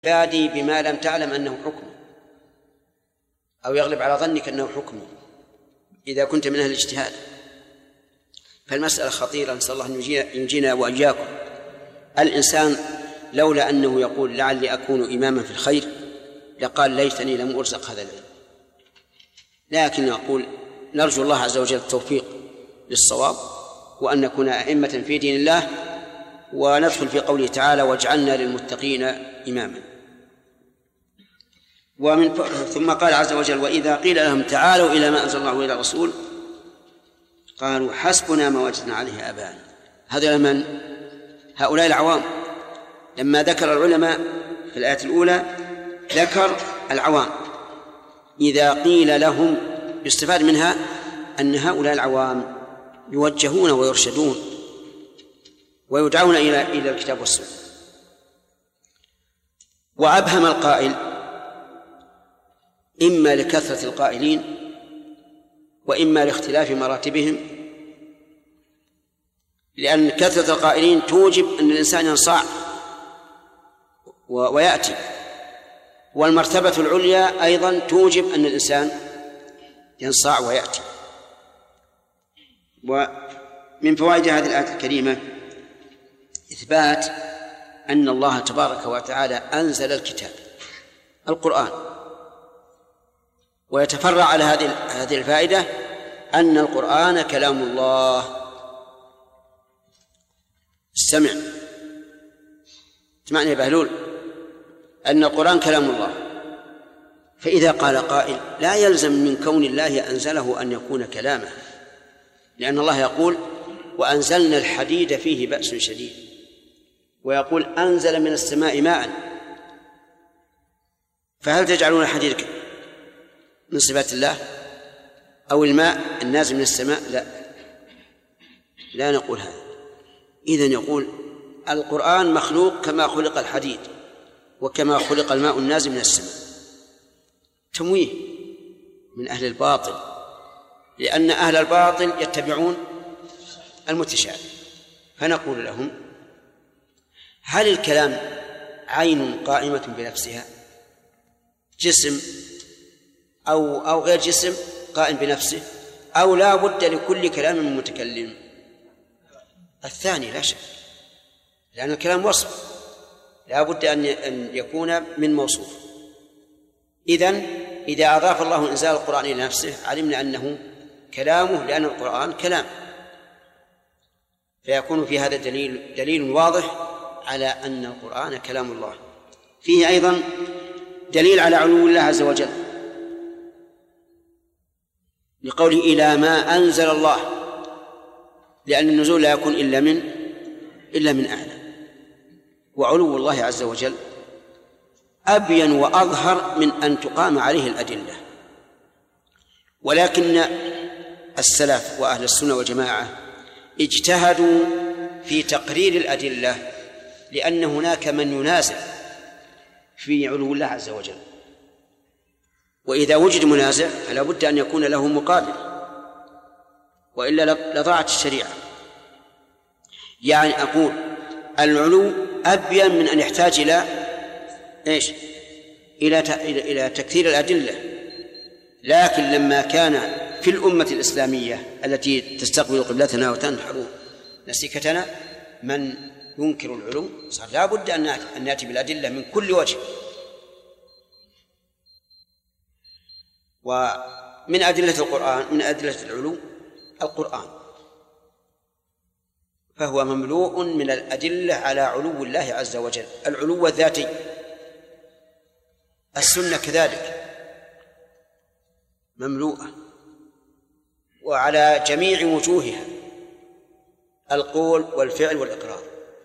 بادي بما لم تعلم أنه حكم، أو يغلب على ظنك أنه حكم إذا كنت من أهل الاجتهاد. فالمسألة خطيرة، نسأل الله أن ينجينا وإياكم. الإنسان لولا أنه يقول لعلي أكون إماما في الخير لقال ليتني لم أرزق هذا العلم، لكن يقول نرجو الله عز وجل التوفيق للصواب وأن نكون أئمة في دين الله، وندخل في قوله تعالى واجعلنا للمتقين إماما. ثم قال عز وجل وإذا قيل لهم تعالوا إلى ما أنزل الله وإلى الرسول قالوا حسبنا ما وجدنا عليه آباءنا. هذا من هؤلاء العوام. لما ذكر العلماء في الآية الأولى ذكر العوام، إذا قيل لهم يستفاد منها أن هؤلاء العوام يوجهون ويرشدون ويدعون إلى الكتاب والسنة. وأبهم القائل إما لكثرة القائلين وإما لاختلاف مراتبهم، لأن كثرة القائلين توجب أن الإنسان ينصاع ويأتي، والمرتبة العليا أيضا توجب أن الإنسان ينصاع ويأتي. ومن فوائد هذه الآية الكريمة إثبات أن الله تبارك وتعالى أنزل الكتاب القرآن، ويتفرع على هذه الفائدة أن القرآن كلام الله. استمع اسمعني يا بهلول، أن القرآن كلام الله. فإذا قال قائل لا يلزم من كون الله أنزله أن يكون كلامه، لأن الله يقول وأنزلنا الحديد فيه بأس شديد، ويقول أنزل من السماء ماء، فهل تجعلون الحديد من صفات الله أو الماء النازل من السماء؟ لا نقول هذا. إذن يقول القرآن مخلوق كما خلق الحديد وكما خلق الماء النازل من السماء. تمويه من أهل الباطل، لأن أهل الباطل يتبعون المتشابه. فنقول لهم هل الكلام عين قائمة بنفسها، جسم أو غير جسم قائم بنفسه، أو لا بد لكل كلام من متكلم؟ الثاني لا شك، لأن الكلام وصف لا بد أن يكون من موصوف. إذن إذا أضاف الله إنزال القرآن إلى نفسه علمنا أنه كلامه، لأن القرآن كلام، فيكون في هذا دليل واضح على أن القرآن كلام الله. فيه أيضا دليل على علو الله عز وجل لقوله إلى ما أنزل الله، لأن النزول لا يكون إلا من أعلى. وعلو الله عز وجل أبين وأظهر من أن تقام عليه الأدلة. ولكن السلف وأهل السنة والجماعة اجتهدوا في تقرير الأدلة، لأن هناك من ينازع في علو الله عز وجل، وإذا وجد منازع فلا بد أن يكون له مقابل، وإلا لضاعت الشريعة. يعني أقول العلو أبين من أن يحتاج إلى تكثير الأدلة. لكن لما كان في الأمة الإسلامية التي تستقبل قبلتنا وتنحر نسيكتنا من ينكر العلو، صار لا بد أن نأتي بالأدلة من كل وجه. ومن أدلة القرآن، من أدلة العلو القرآن، فهو مملوء من الأدلة على علو الله عز وجل، العلو الذاتي. السنة كذلك مملوءة وعلى جميع وجوهها، القول والفعل والإقرار.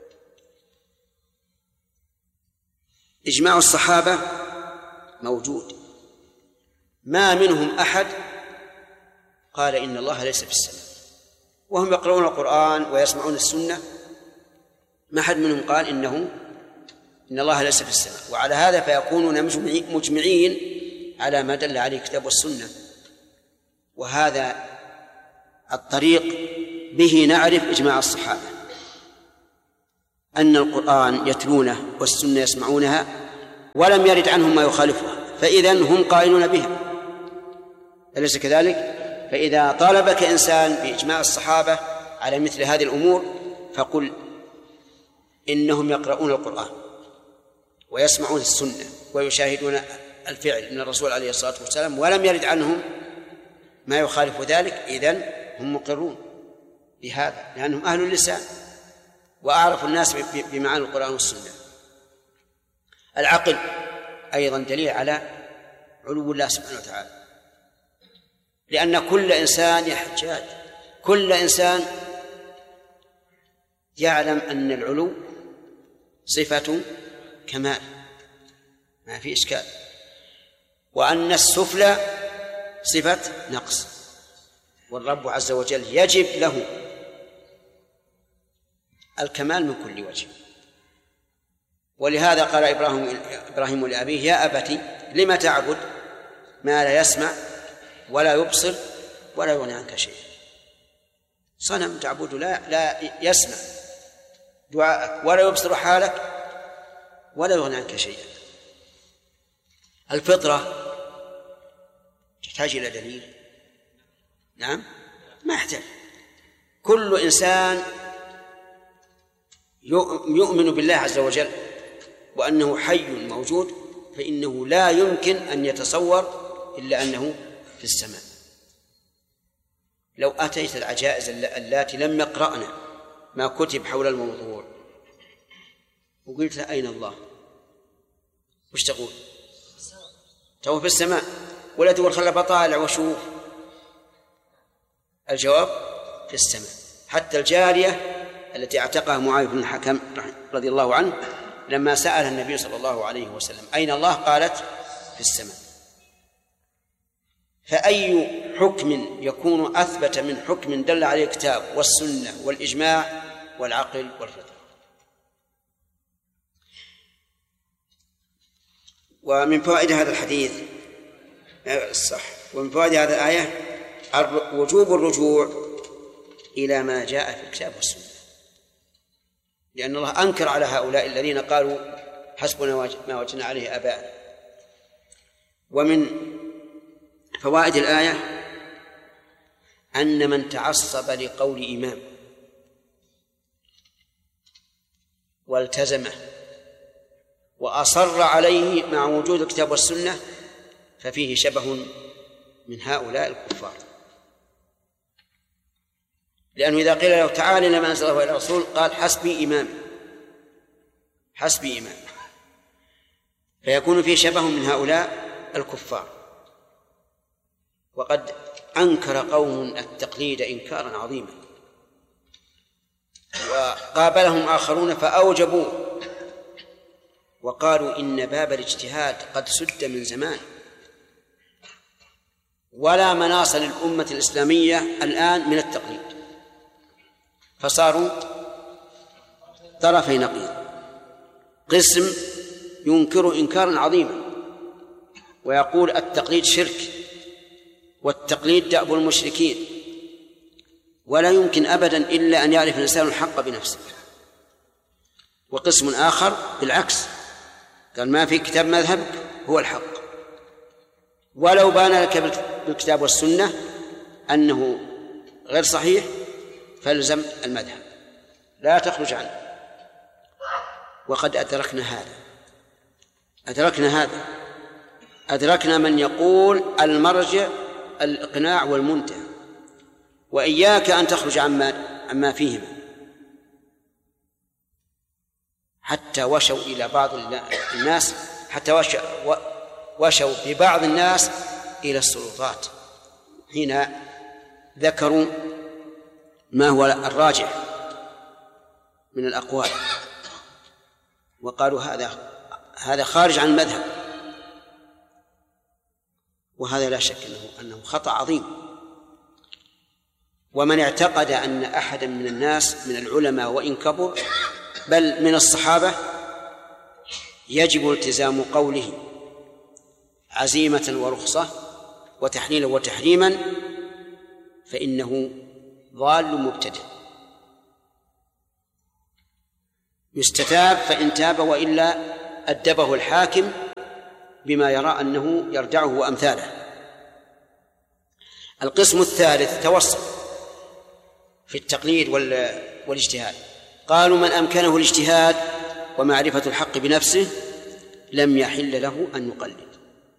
إجماع الصحابة موجود، ما منهم أحد قال إن الله ليس في السماء، وهم يقرؤون القرآن ويسمعون السنة، ما أحد منهم قال إن الله ليس في السماء. وعلى هذا فيكونون مجمعين على ما دل عليه الكتاب والسنة. وهذا الطريق به نعرف إجماع الصحابة، أن القرآن يتلونه والسنة يسمعونها ولم يرد عنهم ما يخالفها، فإذن هم قائلون بها، أليس كذلك؟ فإذا طالبك إنسان بإجماع الصحابة على مثل هذه الأمور فقل إنهم يقرؤون القرآن ويسمعون السنة ويشاهدون الفعل من الرسول عليه الصلاة والسلام ولم يرد عنهم ما يخالف ذلك، إذن هم مقرون بهذا لأنهم أهل اللسان وأعرف الناس بمعاني القرآن والسنة. العقل أيضا دليل على علو الله سبحانه وتعالى، لأن كل إنسان يا حجاج كل إنسان يعلم أن العلو صفة كمال ما في إشكال، وأن السفلى صفة نقص، والرب عز وجل يجب له الكمال من كل وجه. ولهذا قال إبراهيم لأبيه يا أبت لم تعبد ما لا يسمع ولا يبصر ولا يغني عنك شيء. صنم تعبد لا يسمع دعاءك ولا يبصر حالك ولا يغني عنك شيئا. الفطرة تحتاج إلى دليل؟ نعم ما يحتاج. كل إنسان يؤمن بالله عز وجل وأنه حي موجود فإنه لا يمكن أن يتصور إلا أنه في السماء. لو أتيت العجائز اللاتي لم يقرأنا ما كتب حول الموضوع وقلت له أين الله وش تقول؟ تو في السماء، ولا تقول خل بطالع وشوف. الجواب في السماء. حتى الجارية التي اعتقها معاذ بن الحكم رضي الله عنه لما سألها النبي صلى الله عليه وسلم أين الله قالت في السماء. فأي حكم يكون أثبت من حكم دل عليه الكتاب والسنة والإجماع والعقل والفطرة. ومن فوائد هذا الحديث الصح ومن فوائد هذه الآية وجوب الرجوع إلى ما جاء في الكتاب والسنة، لأن الله أنكر على هؤلاء الذين قالوا حسبنا ما وجدنا عليه آباءنا. ومن فوائد الآية أن من تعصب لقول إمام والتزمه وأصر عليه مع وجود الكتاب والسنة ففيه شبه من هؤلاء الكفار، لأنه إذا قيل له تعالى لما أنزل الله إلى الرسول قال حسبي إمام حسبي إمام، فيكون فيه شبه من هؤلاء الكفار. وقد أنكر قوم التقليد إنكارا عظيما وقابلهم آخرون فأوجبوه وقالوا إن باب الاجتهاد قد سد من زمان ولا مناص للأمة الإسلامية الآن من التقليد، فصاروا طرفي نقيض، قسم ينكر إنكارا عظيما ويقول التقليد شرك والتقليد دأب المشركين ولا يمكن أبدا إلا أن يعرف الإنسان الحق بنفسه، وقسم آخر بالعكس قال ما في كتاب مذهبك هو الحق، ولو بان لك بالكتاب والسنة أنه غير صحيح فالزم المذهب لا تخرج عنه. وقد أدركنا من يقول المرجع الإقناع والمنتهى، وإياك أن تخرج عما فيهما، حتى وشوا إلى بعض الناس حتى وشوا ببعض الناس إلى السلطات حين ذكروا ما هو الراجح من الأقوال وقالوا هذا خارج عن المذهب، وهذا لا شك أنه خطأ عظيم. ومن اعتقد أن أحدا من الناس من العلماء وإن كبر بل من الصحابة يجب التزام قوله عزيمة ورخصة وتحليلا وتحريما فإنه ضال مبتدع، يستتاب فإن تاب وإلا أدبه الحاكم بما يرى أنه يردعه وأمثاله. القسم الثالث توسط في التقليد والاجتهاد. قالوا من أمكنه الاجتهاد ومعرفة الحق بنفسه لم يحل له أن يقلد،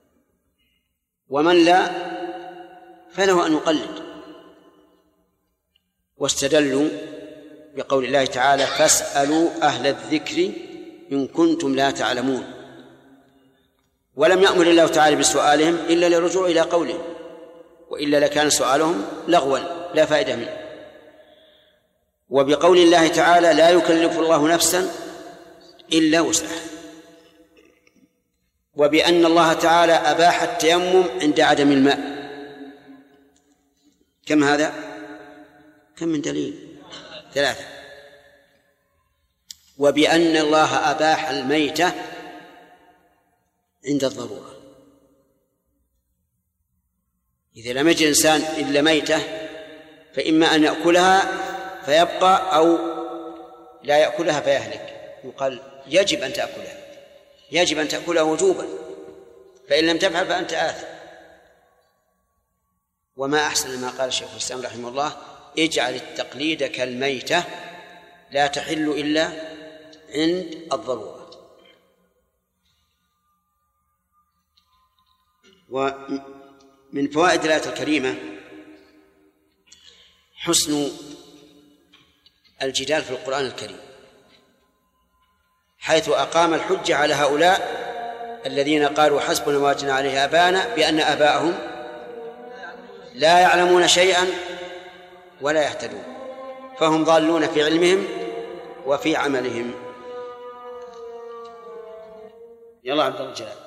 ومن لا فله أن يقلد. واستدلوا بقول الله تعالى فاسألوا أهل الذكر إن كنتم لا تعلمون، ولم يأمر الله تعالى بسؤالهم إلا للرجوع إلى قوله، وإلا لكان سؤالهم لغوا لا فائدة منه. وبقول الله تعالى لا يكلف الله نفسا إلا وسعها، وبأن الله تعالى أباح التيمم عند عدم الماء. كم هذا؟ كم من دليل؟ 3. وبأن الله أباح الميتة عند الضرورة، إذا لم يجد الإنسان إلا ميتة فإما أن يأكلها فيبقى أو لا يأكلها فيهلك، يقال يجب أن تأكلها، يجب أن تأكلها وجوبا، فإن لم تفعل فأنت آثم. وما أحسن ما قال الشيخ الإسلام رحمه الله اجعل التقليد كالميتة لا تحل إلا عند الضرورة. ومن فوائد الآية الكريمة حسن الجدال في القرآن الكريم، حيث أقام الحجة على هؤلاء الذين قالوا حسبنا ما وجدنا عليه آباءنا بأن آباءهم لا يعلمون شيئا ولا يهتدون، فهم ضالون في علمهم وفي عملهم. يلا عبد الله الجلال.